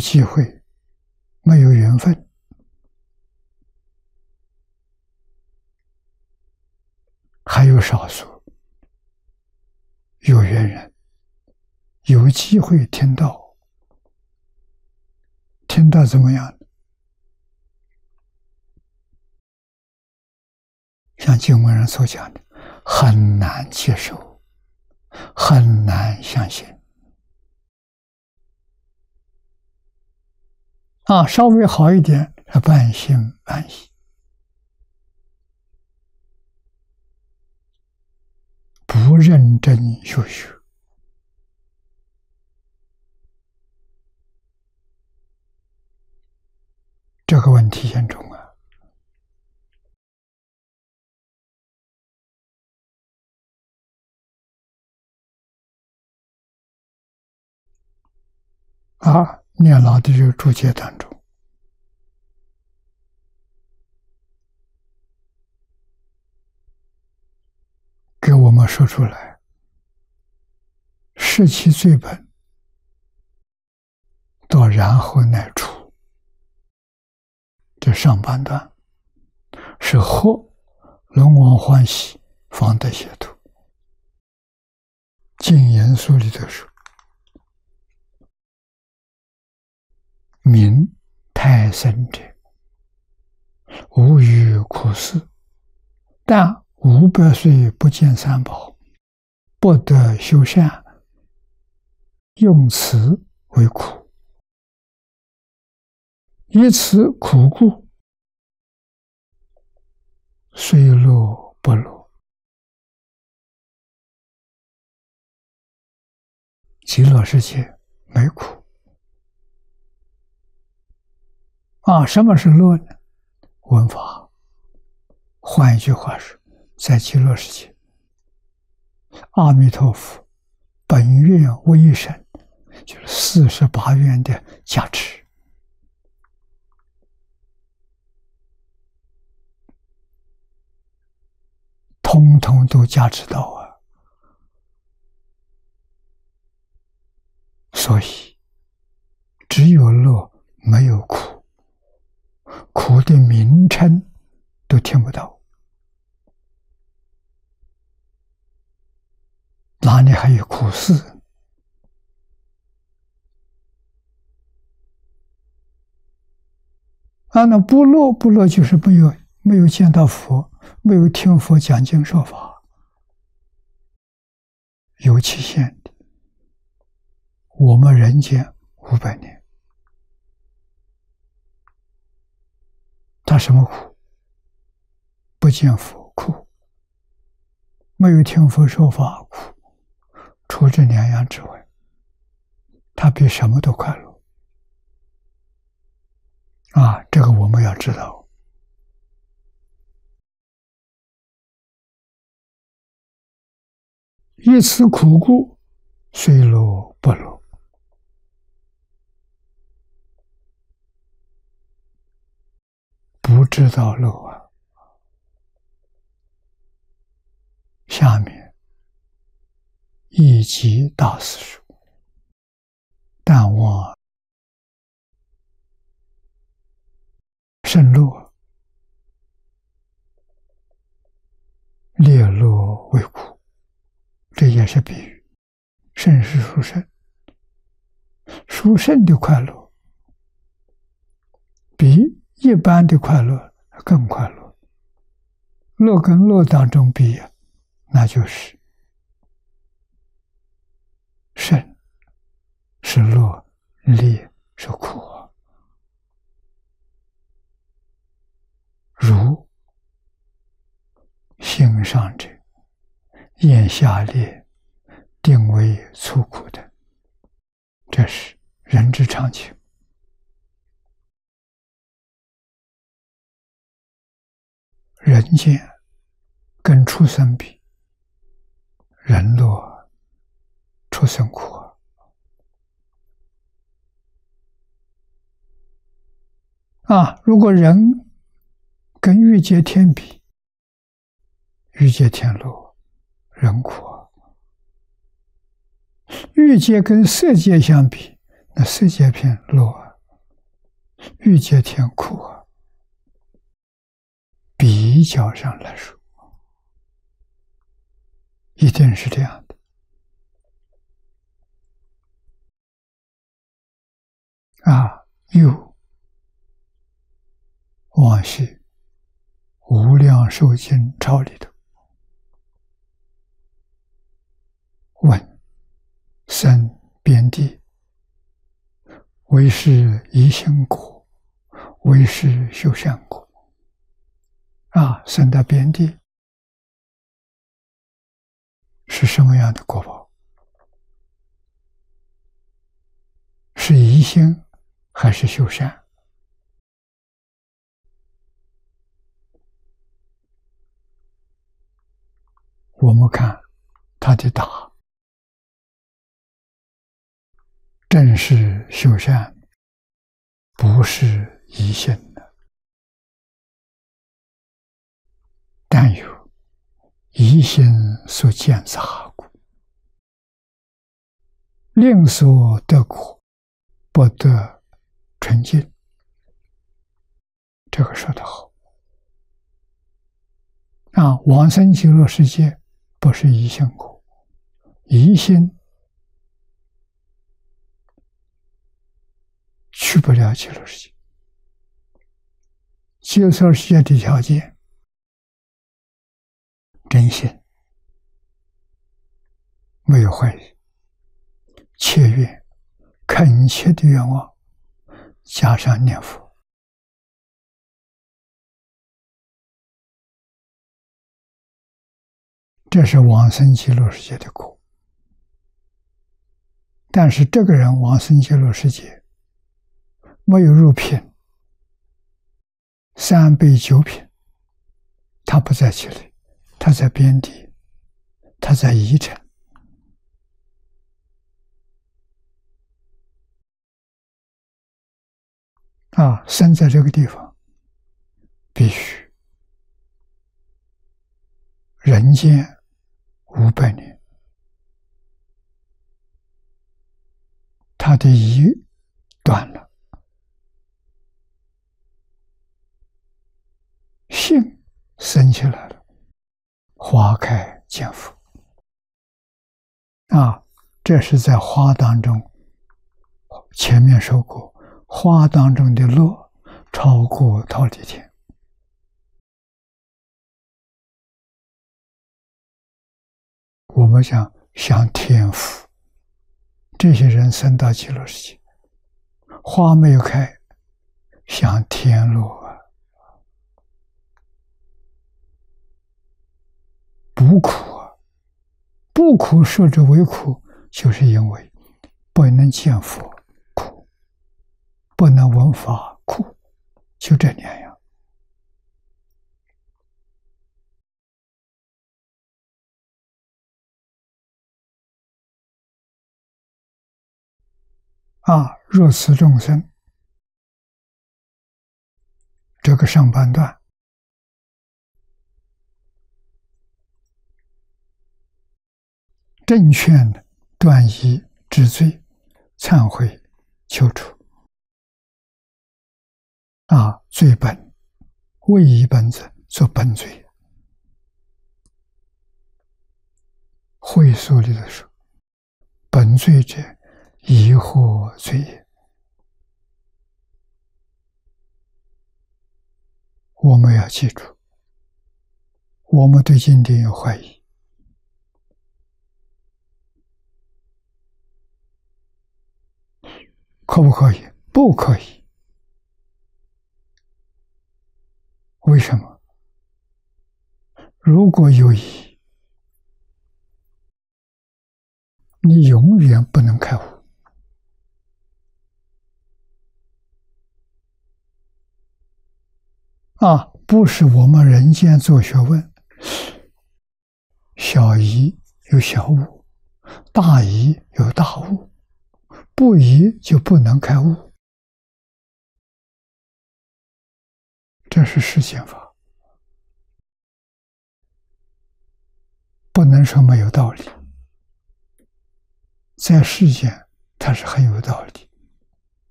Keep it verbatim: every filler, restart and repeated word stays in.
机会，没有缘分，还有少数有缘人有机会听到，听到怎么样？像经文上所讲的，很难接受，很难相信。啊，稍微好一点，半信半疑，不认真修学，这个问题严重啊！啊，念老的这个注解当中，给我们说出来，视其最本，到然后乃出。这上半段是惑龙王欢喜方得解脱。净言书里头说，名太深者，无余苦事，但五百岁不见三宝，不得修善，用此为苦。以此苦故，虽乐不乐。极乐世界没苦。啊，什么是乐呢？闻法。换一句话说，在极乐世界，阿弥陀佛本愿威神，就是四十八愿的加持，通通都加持到啊！所以只有乐，没有苦，苦的名称都听不到，哪里还有苦事？啊，那不乐不乐就是没有没有见到佛，没有听佛讲经说法，有期限的。我们人间五百年，他什么苦？不见佛苦，没有听佛说法苦。除这两样之外，他比什么都快乐。啊，这个我们要知道。以此苦故，虽乐不乐。不知道乐啊。下面一集大师说，但望甚乐，烈乐为苦。这也是比喻，甚是殊胜，殊胜的快乐比一般的快乐更快乐。乐跟乐当中比，那就是胜是乐，烈是苦。如心上者，厌下劣，定为粗苦的，这是人之常情。人间跟畜生比，人乐，畜生苦。啊，如果人跟欲界天比，欲界天乐，人苦。欲界跟色界相比，那色界偏乐， 欲界天苦啊，比较上来说，一定是这样的啊。又往昔《无量寿经》抄里头问：生边地，为是一心果，为是修善果。啊，生到边地是什么样的果报？是一心还是修善？我们看他的答，正是修善，不是一心的，但有一心所见杂故，令所得果不得纯净。这个说得好啊！往生极乐世界不是一心果，一心去不了极乐世界。极乐世界的条件，真心，没有坏意，切愿，恳切的愿望，加上念佛。这是往生极乐世界的果。但是这个人往生极乐世界没有入品，三辈九品，他不在这里，他在边地，他在宜城啊，生在这个地方，必须人间五百年，他的疑断了，性生起来了，花开见佛啊！这是在花当中，前面说过，花当中的乐超过忉利天。我们想想天福，这些人生到极乐世界，花没有开，享天乐啊，不苦啊，不苦说之为苦，就是因为不能见佛苦，不能闻法苦，就这两样。啊，若此众生，这个上半段正劝断疑知罪，忏悔求除。啊，罪本为一本者做本罪。会所里的说，本罪者，疑惑罪也。我们要记住，我们对经典有怀疑，可不可以？不可以。为什么？如果有疑，你永远不能开悟。啊，不是我们人间做学问，小疑有小悟，大疑有大悟，不疑就不能开悟，这是世间法，不能说没有道理，在世间它是很有道理。